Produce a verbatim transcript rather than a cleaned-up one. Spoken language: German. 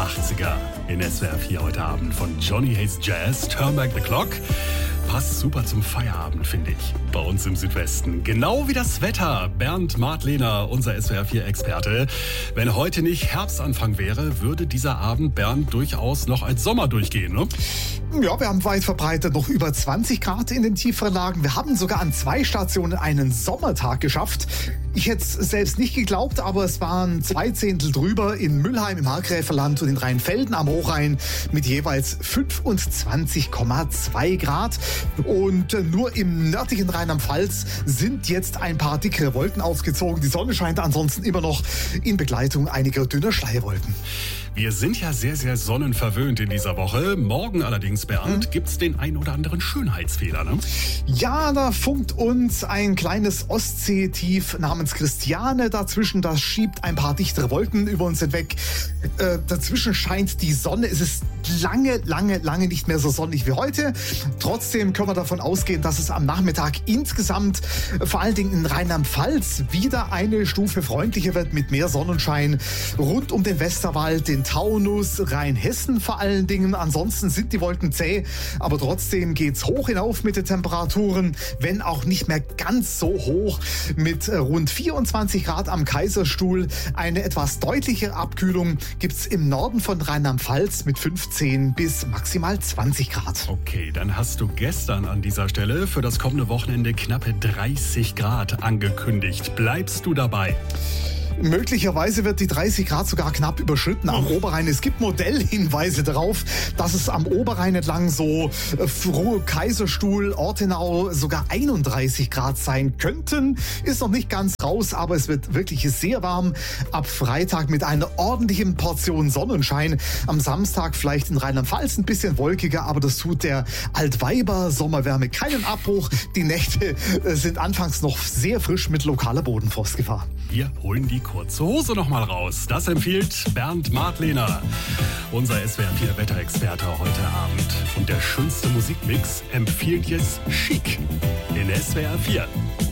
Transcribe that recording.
achtziger in S W R vier heute Abend von Johnny Hays Jazz, Turn Back the Clock. Passt super zum Feierabend, finde ich, bei uns im Südwesten. Genau wie das Wetter. Bernd Martlehner, unser S W R vier Experte. Wenn heute nicht Herbstanfang wäre, würde dieser Abend, Bernd, durchaus noch als Sommer durchgehen, ne? Ja, wir haben weit verbreitet noch über zwanzig Grad in den tieferen Lagen. Wir haben sogar an zwei Stationen einen Sommertag geschafft. Ich hätte es selbst nicht geglaubt, aber es waren zwei Zehntel drüber in Mülheim im Markgräflerland und in Rheinfelden am Hochrhein mit jeweils fünfundzwanzig Komma zwei Grad. Und nur im nördlichen Rheinland-Pfalz sind jetzt ein paar dickere Wolken aufgezogen. Die Sonne scheint ansonsten immer noch in Begleitung einiger dünner Schleierwolken. Wir sind ja sehr, sehr sonnenverwöhnt in dieser Woche. Morgen allerdings, Bernd, hm? gibt's den ein oder anderen Schönheitsfehler, ne? Ja, da funkt uns ein kleines Ostseetief namens Christiane dazwischen. Das schiebt ein paar dichtere Wolken über uns hinweg. Äh, dazwischen scheint die Sonne. Es ist lange, lange, lange nicht mehr so sonnig wie heute. Trotzdem können wir davon ausgehen, dass es am Nachmittag insgesamt, vor allen Dingen in Rheinland-Pfalz, wieder eine Stufe freundlicher wird mit mehr Sonnenschein. Rund um den Westerwald, den Taunus, Rheinhessen vor allen Dingen. Ansonsten sind die Wolken zäh, aber trotzdem geht's hoch hinauf mit den Temperaturen, wenn auch nicht mehr ganz so hoch, mit rund vierundzwanzig Grad am Kaiserstuhl. Eine etwas deutlichere Abkühlung gibt's im Norden von Rheinland-Pfalz mit fünfzehn bis maximal zwanzig Grad. Okay, dann hast du gestern an dieser Stelle für das kommende Wochenende knappe dreißig Grad angekündigt. Bleibst du dabei? Möglicherweise wird die dreißig Grad sogar knapp überschritten am Oberrhein. Es gibt Modellhinweise darauf, dass es am Oberrhein entlang so Frohe Kaiserstuhl, Ortenau sogar einunddreißig Grad sein könnten. Ist noch nicht ganz raus, aber es wird wirklich sehr warm. Ab Freitag mit einer ordentlichen Portion Sonnenschein. Am Samstag vielleicht in Rheinland-Pfalz ein bisschen wolkiger, aber das tut der Altweiber-Sommerwärme keinen Abbruch. Die Nächte sind anfangs noch sehr frisch mit lokaler Bodenfrostgefahr. Wir holen die kurze Hose noch mal raus. Das empfiehlt Bernd Martlehner, unser S W R vier Wetterexperte heute Abend. Und der schönste Musikmix empfiehlt jetzt Chic in S W R vier.